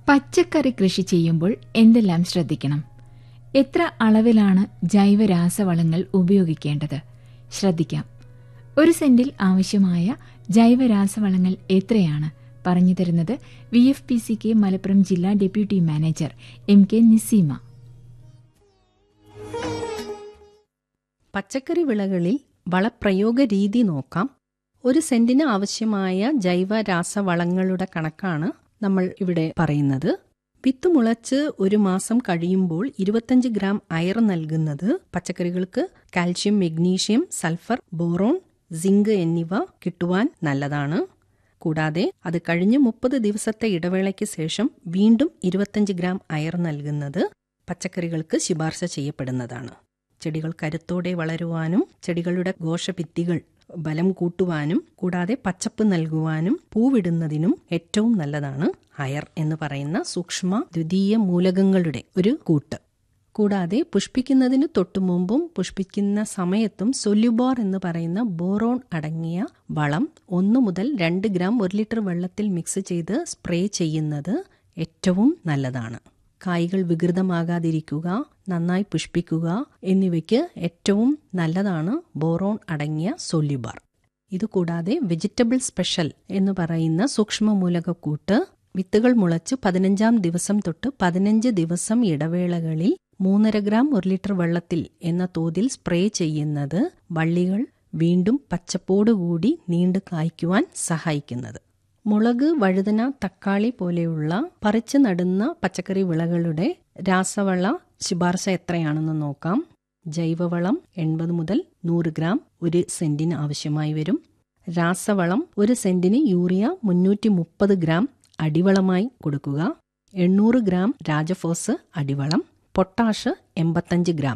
പച്ചക്കറി കൃഷി ചെയ്യുമ്പോൾ എന്തെല്ലാം ശ്രദ്ധിക്കണം? എത്ര അളവിലാണ് ജൈവ രാസവളങ്ങൾ ഉപയോഗിക്കേണ്ടത്? ശ്രദ്ധിക്കാം. ഒരു സെന്റിൽ ആവശ്യമായ ജൈവ രാസവളങ്ങൾ എത്രയാണ്? പറഞ്ഞു തരുന്നത് VFPCK മലപ്പുറം ജില്ലാ ഡെപ്യൂട്ടി മാനേജർ MK നിസീമ. പച്ചക്കറി വിളകളിൽ വളപ്രയോഗ രീതി നോക്കാം. ഒരു സെന്റിന് ആവശ്യമായ ജൈവ രാസവളങ്ങളുടെ കണക്കാണ് നമ്മൾ ഇവിടെ പറയുന്നത്. വിത്ത് മുളച്ച് ഒരു മാസം കഴിയുമ്പോൾ 25 ഗ്രാം അയർ നൽകുന്നത് പച്ചക്കറികൾക്ക് calcium, magnesium, sulphur, boron, zinc എന്നിവ കിട്ടുവാൻ നല്ലതാണ്. കൂടാതെ അത് കഴിഞ്ഞ് 30 ദിവസത്തെ ഇടവേളയ്ക്ക് ശേഷം വീണ്ടും 25 ഗ്രാം അയർ നൽകുന്നത് പച്ചക്കറികൾക്ക് ശുപാർശ ചെയ്യപ്പെടുന്നതാണ്. ചെടികൾ കരുത്തോടെ വളരുവാനും ചെടികളുടെ കോശഭിത്തികൾ ബലം കൂട്ടുവാനും കൂടാതെ പച്ചപ്പ് നൽകുവാനും പൂവിടുന്നതിനും ഏറ്റവും നല്ലതാണ് അയർ എന്ന് പറയുന്ന സൂക്ഷ്മ ദ്വിതീയ മൂലകങ്ങളുടെ ഒരു കൂട്ട്. കൂടാതെ പുഷ്പിക്കുന്നതിന് തൊട്ടുമുമ്പും പുഷ്പിക്കുന്ന സമയത്തും സൊല്യുബോർ എന്ന് പറയുന്ന ബോറോൺ അടങ്ങിയ വളം 1 മുതൽ 2 ഗ്രാം 1 ലിറ്റർ വെള്ളത്തിൽ മിക്സ് ചെയ്ത് സ്പ്രേ ചെയ്യുന്നത് ഏറ്റവും നല്ലതാണ്. കായ്കൾ വികൃതമാകാതിരിക്കുക, നന്നായി പുഷ്പിക്കുക എന്നിവയ്ക്ക് ഏറ്റവും നല്ലതാണ് ബോറോൺ അടങ്ങിയ സൊല്യുബോർ. ഇതുകൂടാതെ വെജിറ്റബിൾ സ്പെഷ്യൽ എന്ന് പറയുന്ന സൂക്ഷ്മമൂലകക്കൂട്ട് വിത്തുകൾ മുളച്ച് 15-ാം ദിവസം തൊട്ട് 15 ദിവസം ഇടവേളകളിൽ 3.5 ഗ്രാം 1 ലിറ്റർ വെള്ളത്തിൽ എന്ന തോതിൽ സ്പ്രേ ചെയ്യുന്നത് വള്ളികൾ വീണ്ടും പച്ചപ്പോടുകൂടി നീണ്ടു കായ്ക്കുവാൻ സഹായിക്കുന്നത്. മുളക്, വഴുതന, തക്കാളി പോലെയുള്ള പറിച്ചു നടുന്ന പച്ചക്കറി വിളകളുടെ രാസവള ശുപാർശ എത്രയാണെന്ന് നോക്കാം. ജൈവവളം 80 മുതൽ 100 ഗ്രാം 1 സെന്റിന് ആവശ്യമായി വരും. രാസവളം 1 സെന്റിന് യൂറിയ 330 ഗ്രാം അടിവളമായി കൊടുക്കുക. 800 ഗ്രാം രാജഫോസ് അടിവളം, പൊട്ടാഷ് 85 ഗ്രാം